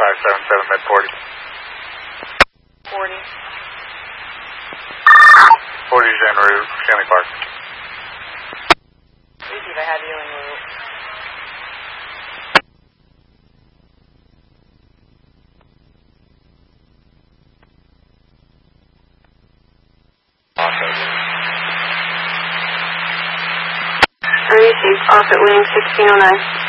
577 Med 40. 40. 40 Jean Rue, Stanley Park. Receive, I have you in route. Received, off at wing 1609.